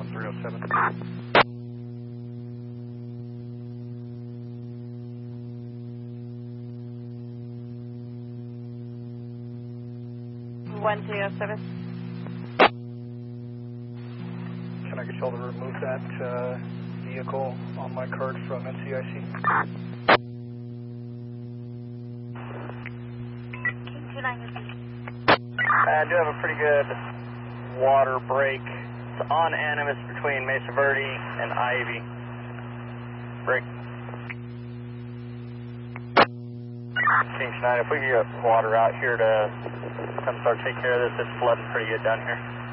1307. Can I get y'all to remove that vehicle on my card from NCIC? I do have a pretty good water break. It's on Animus between Mesa Verde and Ivy. Break. King 9, if we can get water out here to come start taking care of this, it's flooding pretty good down here.